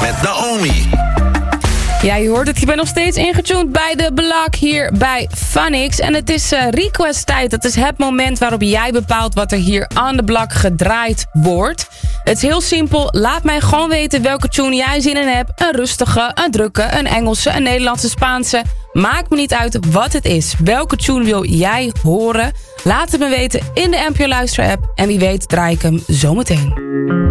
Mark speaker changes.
Speaker 1: met Naomi.
Speaker 2: Ja, je hoort het. Je bent nog steeds ingetuned bij de Block hier bij Funix. En het is request tijd. Het is het moment waarop jij bepaalt wat er hier aan de Block gedraaid wordt. Het is heel simpel. Laat mij gewoon weten welke tune jij zin in hebt. Een rustige, een drukke, een Engelse, een Nederlandse, Spaanse. Maakt me niet uit wat het is. Welke tune wil jij horen? Laat het me weten in de NPO Luister app. En wie weet draai ik hem zometeen.